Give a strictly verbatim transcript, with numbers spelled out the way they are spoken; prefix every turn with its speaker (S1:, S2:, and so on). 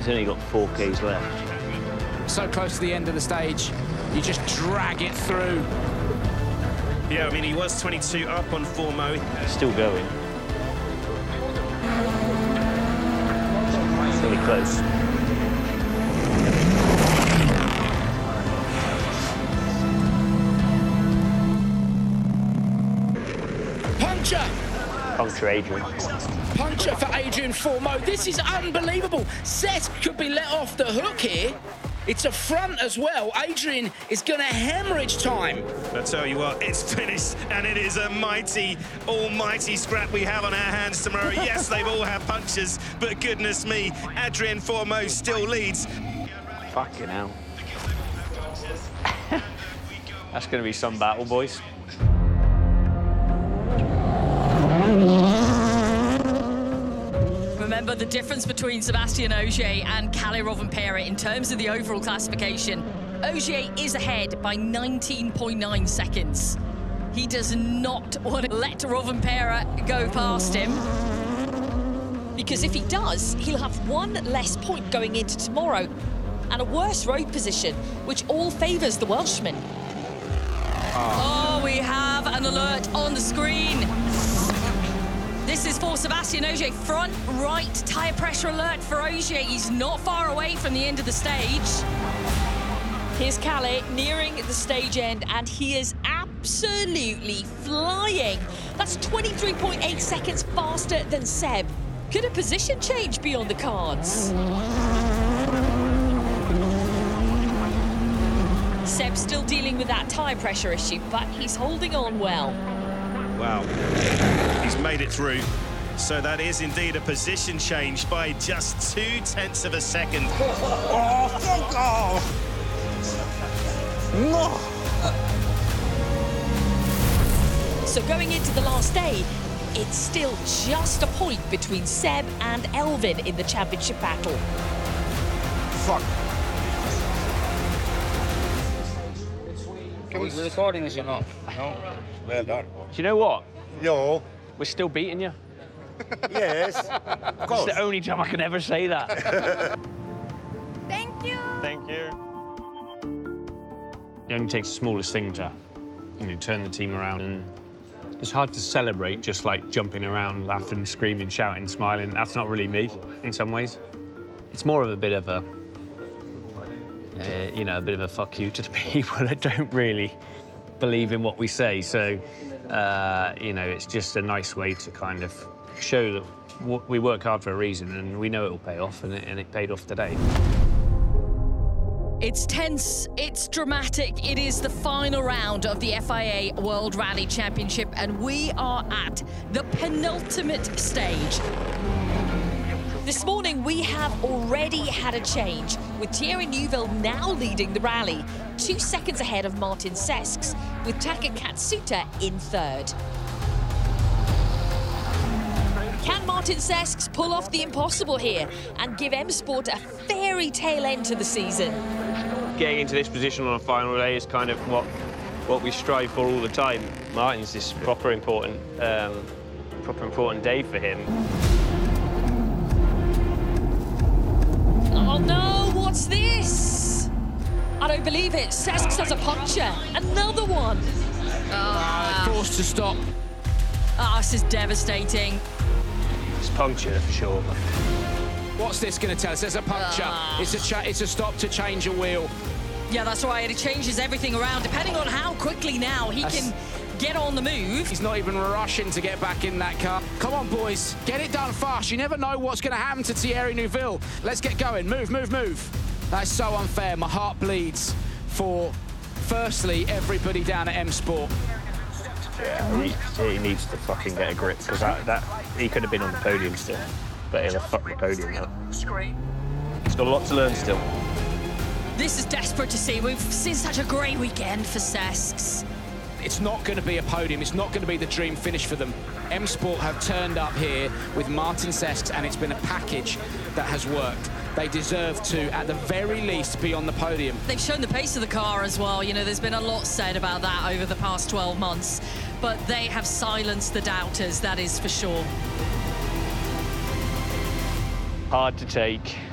S1: He's only got four Ks left.
S2: So close to the end of the stage, you just drag it through.
S3: Yeah, I mean, he was twenty-two up on Formo.
S1: Still going. It's really close.
S2: Puncture!
S1: Puncture Adrian.
S2: Puncture for Adrian Formo. This is unbelievable. Cesc could be let off the hook here. It's a front as well. Adrian is going to hemorrhage time.
S3: I tell you what, it's finished, and it is a mighty, almighty scrap we have on our hands tomorrow. Yes, they've all had punctures, but goodness me, Adrian Formo still leads.
S1: Fucking hell. That's going to be some battle, boys.
S4: Remember the difference between Sébastien Ogier and Kalle Rovanperä in terms of the overall classification. Ogier is ahead by nineteen point nine seconds. He does not want to let Rovanperä go past him.
S5: Because if he does, he'll have one less point going into tomorrow and a worse road position, which all favours the Welshman.
S4: Oh, we have an alert on the screen. This is for Sébastien Ogier. Front right tyre pressure alert for Ogier. He's not far away from the end of the stage.
S5: Here's Kalle nearing the stage end, and he is absolutely flying. That's twenty-three point eight seconds faster than Seb. Could a position change be on the cards? Seb's still dealing with that tyre pressure issue, but he's holding on well.
S3: Wow, he's made it through. So that is indeed a position change by just two tenths of a second.
S6: Oh, fuck off! No!
S5: So going into the last day, it's still just a point between Seb and Elfyn in the championship battle.
S6: Fuck.
S7: Are we recording this or not? No.
S6: Well done.
S1: Do you know what?
S6: Yo.
S1: We're still beating you.
S6: Yes. Of course.
S1: It's the only time I can ever say that.
S8: Thank you.
S1: Thank you. It only takes the smallest thing to, you know, turn the team around, and it's hard to celebrate just like jumping around, laughing, screaming, shouting, smiling. That's not really me in some ways. It's more of a bit of a, uh, you know, a bit of a fuck you to the people that don't really believe in what we say. So, uh, you know, it's just a nice way to kind of show that w we work hard for a reason, and we know it will pay off, and it, and it paid off today.
S4: It's tense, it's dramatic. It is the final round of the F I A World Rally Championship, and we are at the penultimate stage.
S5: This morning, we have already had a change, with Thierry Neuville now leading the rally, two seconds ahead of Martin Cesc, with Taka Katsuta in third. Can Martin Cesc pull off the impossible here and give M Sport a fairy tale end to the season?
S1: Getting into this position on a final day is kind of what what we strive for all the time. Martin's this proper important, um, proper important day for him.
S5: Oh no, what's this? I don't believe it. Cesc does a puncture. Another one.
S2: Uh, forced to stop.
S4: Ah, oh, this is devastating.
S1: It's puncture for sure.
S2: What's this going to tell us? There's a puncture. Uh, it's a cha it's a stop to change a wheel.
S4: Yeah, that's right. It changes everything around, depending on how quickly now he that's... can get on the move.
S2: He's not even rushing to get back in that car. Come on, boys. Get it done fast. You never know what's going to happen to Thierry Neuville. Let's get going. Move, move, move. That's so unfair. My heart bleeds for, firstly, everybody down at M Sport.
S1: Yeah, he, he needs to fucking get a grip, because that, that he could have been on the podium still, but he'll have fucked the podium up. He's got a lot to learn still.
S4: This is desperate to see. We've seen such a great weekend for Cesc.
S2: It's not going to be a podium. It's not going to be the dream finish for them. M Sport have turned up here with Martin Cesc, and it's been a package that has worked. They deserve to, at the very least, be on the podium.
S4: They've shown the pace of the car as well. You know, there's been a lot said about that over the past twelve months, but they have silenced the doubters, that is for sure.
S1: Hard to take.